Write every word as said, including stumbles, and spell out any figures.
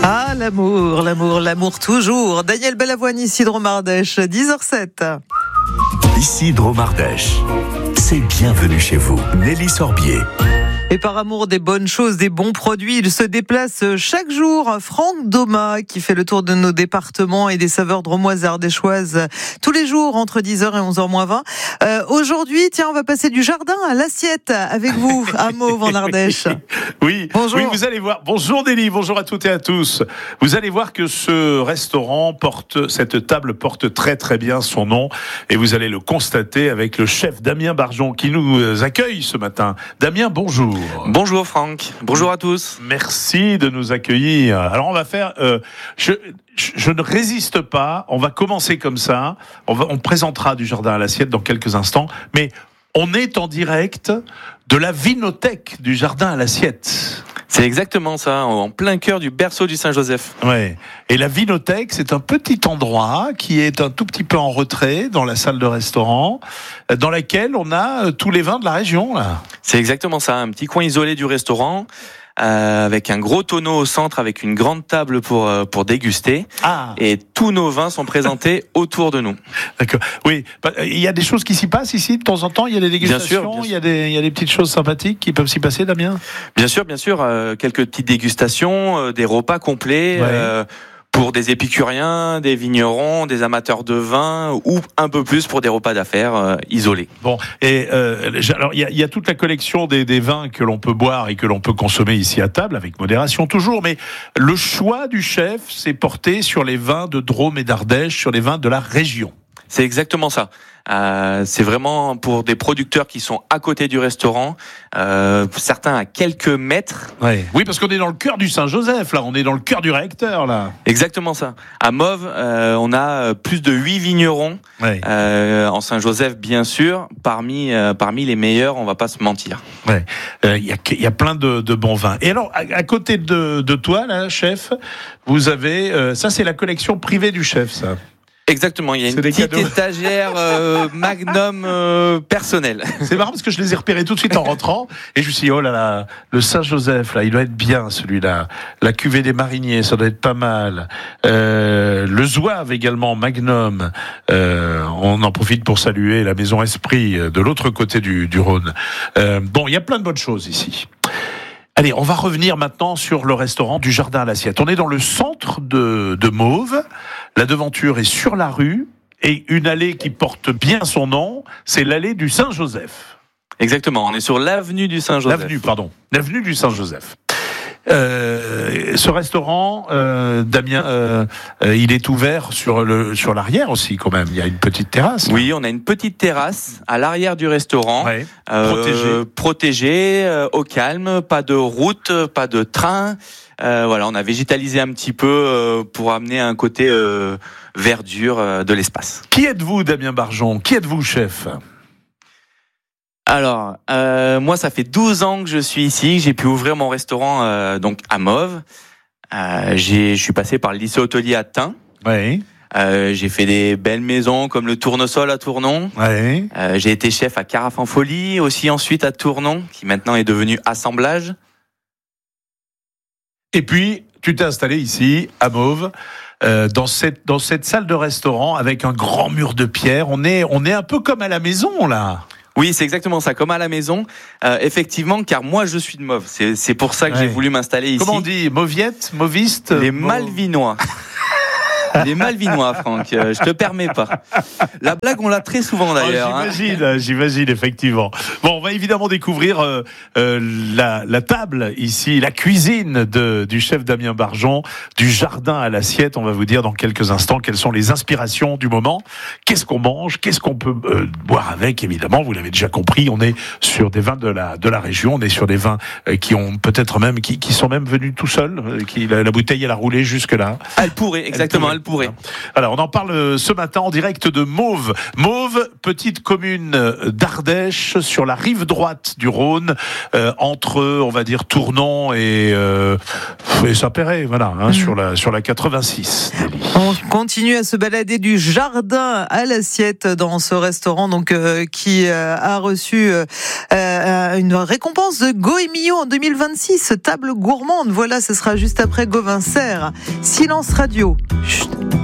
Ah, l'amour, l'amour, l'amour toujours. Daniel Balavoine, ici Dromardèche, dix heures sept. Ici Dromardèche, c'est bienvenue chez vous. Nelly Sorbier. Et par amour des bonnes choses, des bons produits, il se déplace chaque jour. Franck Doma, qui fait le tour de nos départements et des saveurs dromoises et ardéchoises tous les jours entre dix heures et onze heures moins vingt. Euh, aujourd'hui, tiens, on va passer du jardin à l'assiette avec vous, à Mauves en Ardèche. Oui, bonjour. Oui, vous allez voir. Bonjour Nelly, bonjour à toutes et à tous. Vous allez voir que ce restaurant porte, cette table porte très très bien son nom et vous allez le constater avec le chef Damien Barjon qui nous accueille ce matin. Damien, bonjour. Bonjour Franck, bonjour à tous. Merci de nous accueillir. Alors on va faire, euh, je, je, je ne résiste pas, on va commencer comme ça, on, va, on présentera du jardin à l'assiette dans quelques instants, mais on est en direct de la vinothèque du jardin à l'assiette. C'est exactement ça, en plein cœur du berceau du Saint-Joseph. Ouais. Et la vinothèque, c'est un petit endroit qui est un tout petit peu en retrait dans la salle de restaurant, dans laquelle on a tous les vins de la région, là. C'est exactement ça, un petit coin isolé du restaurant, euh, avec un gros tonneau au centre, avec une grande table pour euh, pour déguster. Ah. Et tous nos vins sont présentés autour de nous. D'accord. Oui, il y a des choses qui s'y passent ici de temps en temps. Il y a des dégustations. Bien sûr, bien il y a des il y a des petites choses sympathiques qui peuvent s'y passer, Damien. Bien sûr, bien sûr, euh, quelques petites dégustations, euh, des repas complets. Ouais. Euh, Pour des épicuriens, des vignerons, des amateurs de vin ou un peu plus pour des repas d'affaires euh, isolés. Bon, et euh, alors il y a, y a toute la collection des, des vins que l'on peut boire et que l'on peut consommer ici à table, avec modération toujours, mais le choix du chef s'est porté sur les vins de Drôme et d'Ardèche, sur les vins de la région. C'est exactement ça. Euh, c'est vraiment pour des producteurs qui sont à côté du restaurant, euh, certains à quelques mètres. Ouais. Oui, parce qu'on est dans le cœur du Saint-Joseph, là. On est dans le cœur du réacteur, là. Exactement ça. À Mauves, euh, on a plus de huit vignerons. Ouais. Euh, en Saint-Joseph, bien sûr. Parmi euh, parmi les meilleurs, on va pas se mentir. Ouais. Il euh, y a il y a plein de, de bons vins. Et alors, à, à côté de, de toi, là, chef, vous avez euh, ça, c'est la collection privée du chef, ça. Exactement, il y a une petite cadeaux. étagère euh, Magnum euh, personnelle. C'est marrant parce que je les ai repérés tout de suite en rentrant et je me suis dit, oh là là, le Saint-Joseph, là, il doit être bien celui-là. La cuvée des mariniers, ça doit être pas mal. Euh, le Zouave également, Magnum. Euh, on en profite pour saluer la Maison Esprit de l'autre côté du, du Rhône. Euh, bon, il y a plein de bonnes choses ici. Allez, on va revenir maintenant sur le restaurant du Jardin à l'assiette. On est dans le centre de, de Mauves. La devanture est sur la rue et une allée qui porte bien son nom, c'est l'allée du Saint-Joseph. Exactement, on est sur l'avenue du Saint-Joseph. L'avenue, pardon. L'avenue du Saint-Joseph. Euh, ce restaurant, euh, Damien, euh, euh, il est ouvert sur le sur l'arrière aussi quand même. Il y a une petite terrasse. Là. Oui, on a une petite terrasse à l'arrière du restaurant, ouais. euh, protégée, protégée euh, au calme, pas de route, pas de train. Euh, voilà, on a végétalisé un petit peu euh, pour amener un côté euh, verdure euh, de l'espace. Qui êtes-vous, Damien Barjon ? Qui êtes-vous, chef ? Alors, euh, moi, ça fait douze ans que je suis ici. J'ai pu ouvrir mon restaurant euh, donc à Mauves. Euh, j'ai, je suis passé par le lycée hôtelier à Tain. Oui. Euh, j'ai fait des belles maisons comme le Tournesol à Tournon. Oui. Euh, j'ai été chef à Carafe en Folie, aussi ensuite à Tournon, qui maintenant est devenu Assemblage. Et puis, tu t'es installé ici, à Mauves, euh, dans cette dans cette salle de restaurant avec un grand mur de pierre. On est on est un peu comme à la maison là. Oui, c'est exactement ça, comme à la maison. Euh, effectivement, car moi, je suis de Mauves. C'est, c'est pour ça que ouais. j'ai voulu m'installer ici. Comment on dit ? Mauviette ? Mauviste ? Les Malvinois. Les Malvinois, Franck, euh, je te permets pas. La blague, on l'a très souvent d'ailleurs. Oh, j'imagine, hein. j'imagine effectivement. Bon, on va évidemment découvrir euh, euh, la, la table ici, la cuisine de, du chef Damien Barjon, du jardin à l'assiette. On va vous dire dans quelques instants quelles sont les inspirations du moment. Qu'est-ce qu'on mange ? Qu'est-ce qu'on peut euh, boire avec ? Évidemment, vous l'avez déjà compris, on est sur des vins de la de la région. On est sur des vins euh, qui ont peut-être même qui, qui sont même venus tout seuls. Euh, qui la, la bouteille elle a roulé jusque là. Elle pourrait, exactement. Elle pourrait. Pourrait. Alors, on en parle ce matin en direct de Mauves. Mauves, petite commune d'Ardèche, sur la rive droite du Rhône, euh, entre, on va dire, Tournon et, euh, et Saint-Péret, voilà, hein, mmh. sur la sur la quatre-vingt-six. On continue à se balader du jardin à l'assiette dans ce restaurant, donc euh, qui euh, a reçu euh, une récompense de Goemio en deux mille vingt-six, table gourmande. Voilà, ce sera juste après Gauvin Serre. Silence radio. Chut.